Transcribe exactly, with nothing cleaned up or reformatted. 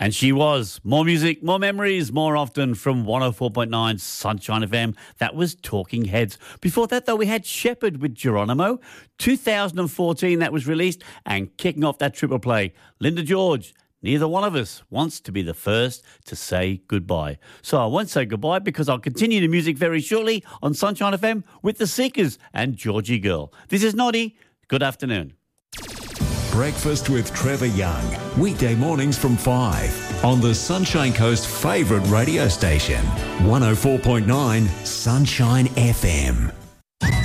And she was. More music, more memories, more often from one oh four point nine Sunshine F M. That was Talking Heads. Before that, though, we had Shepherd with Geronimo. two thousand fourteen, that was released. And kicking off that triple play, Linda George. Neither one of us wants to be the first to say goodbye. So I won't say goodbye because I'll continue the music very shortly on Sunshine F M with The Seekers and Georgie Girl. This is Noddy. Good afternoon. Breakfast with Trevor Young. Weekday mornings from five on the Sunshine Coast favourite radio station. one oh four point nine Sunshine F M.